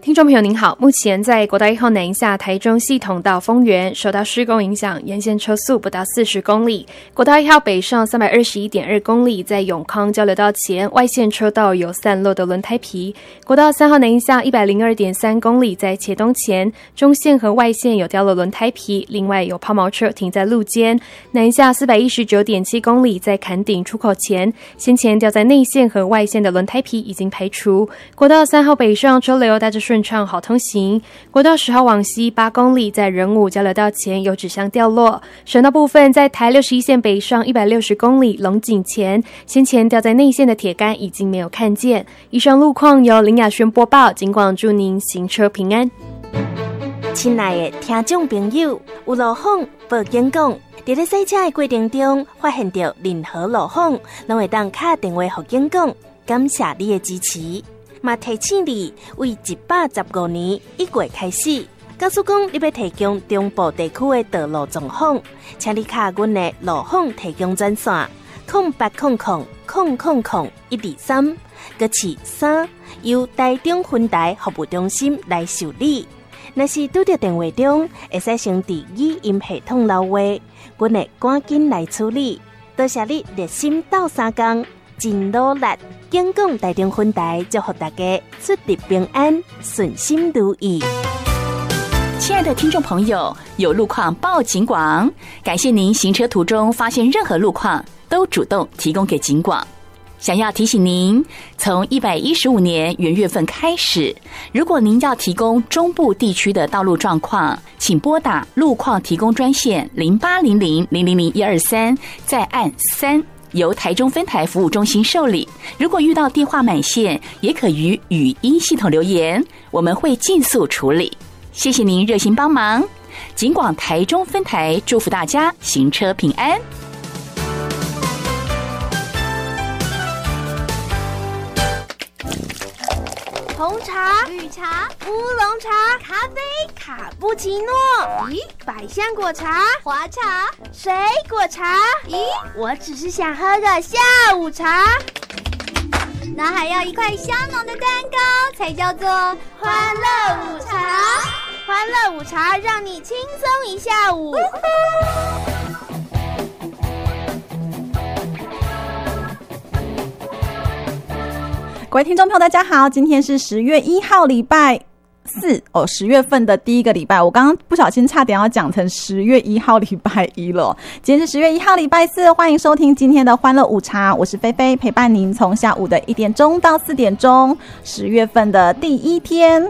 听众朋友您好，目前在国道1号南下台中系统到丰原受到施工影响，沿线车速不到40公里。国道1号北上 321.2 公里，在永康交流道前外线车道有散落的轮胎皮。国道3号南下 102.3 公里，在茄东前中线和外线有掉落轮胎皮，另外有抛锚车停在路肩。南下 419.7 公里，在坎顶出口前，先前掉在内线和外线的轮胎皮已经排除。国道3号北上车流大致顺畅好通行。国道10号往西8公里，在仁武交流道前有纸箱掉落。省道部分，在台61线北上160公里龙井前，先前掉在内线的铁杆已经没有看见。以上路况由林雅轩播报，警广祝您行车平安。 亲爱的听众朋友，有路况报警讲，在咧赛车的过程中发现到任何路况，拢会当打电话给警广，感谢你的支持。嘛提醒你，为115年1月开始，假使讲你要提供中部地区的道路状况，请你卡阮的路况提供专线0800000123，搁是3，由台中分台服务中心来受理。若是拄到电话中，会使先伫语音系统留话，阮会赶紧来处理。多谢你热心斗3工，真努力。警广台中分台祝福大家出入平安，顺心如意。 亲爱的听众朋友，有路况报警广，感谢您行车途中发现任何路况都主动提供给警广。想要提醒您，从115年元月份开始，如果您要提供中部地区的道路状况，请拨打路况提供专线0800000123，再按3，由台中分台服务中心受理。如果遇到电话满线，也可于语音系统留言，我们会尽速处理。谢谢您热心帮忙，警广台中分台祝福大家行车平安。 红茶、绿茶、乌龙茶、咖啡、卡布奇诺。咦，百香果茶、花茶、水果茶。咦，我只是想喝个下午茶。那还要一块香浓的蛋糕，才叫做欢乐午茶。欢乐午茶让你轻松一下午。 各位听众朋友大家好，今天是10月1号礼拜4哦，10月份的第一个礼拜，我刚刚不小心差点要讲成10月1号礼拜1了。今天是10月1号礼拜4，欢迎收听今天的欢乐午茶，我是菲菲，陪伴您从下午的1点钟到4点钟，10月份的第一天。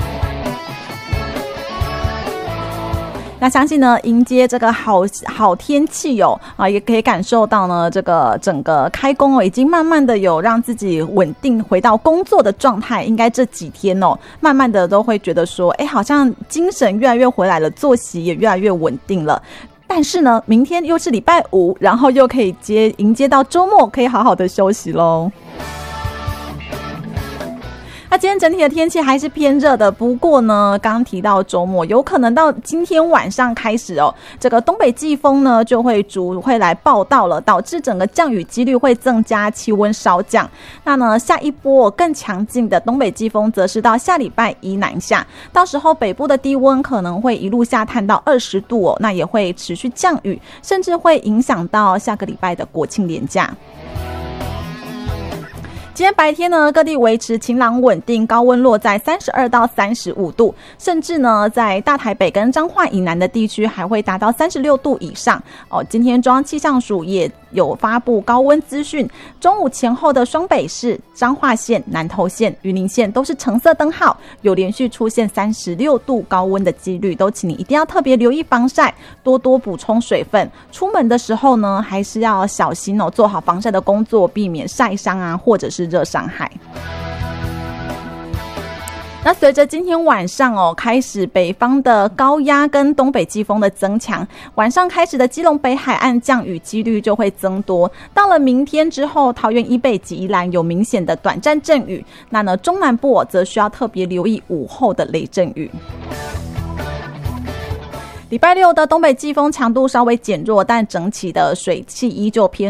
那相信呢，迎接这个好天气也可以感受到呢，这个整个开工已经慢慢的有让自己稳定回到工作的状态。应该这几天慢慢的都会觉得说，好像精神越来越回来了，作息也越来越稳定了。但是呢，明天又是礼拜5，然后又可以迎接到周末，可以好好的休息咯。那今天整体的天气还是偏热的，不过呢，刚刚提到周末，有可能到今天晚上开始这个东北季风呢就会来报道了，导致整个降雨几率会增加，气温稍降。那呢，下一波更强劲的东北季风则是到下礼拜1南下，到时候北部的低温可能会一路下探到20度那也会持续降雨，甚至会影响到下个礼拜的国庆连假。今天白天呢，各地维持晴朗稳定，高温落在32到35度，甚至呢，在大台北跟彰化以南的地区还会达到36度以上今天中央气象署也有发布高温资讯，中午前后的双北市、彰化县、南投县、云林县都是橙色灯号，有连续出现36度高温的几率，都请你一定要特别留意防晒，多多补充水分。出门的时候呢，还是要小心做好防晒的工作，避免晒伤或者是热伤害。那随着今天晚上开始北方的高压跟东北季风的增强，晚上开始的基隆北海岸降雨几率就会增多。到了明天之后，桃园以北及宜兰有明显的短暂阵雨，那呢中南部则需要特别留意午后的雷阵雨。礼拜6的东北季风强度稍微减弱，但整体的水汽依旧偏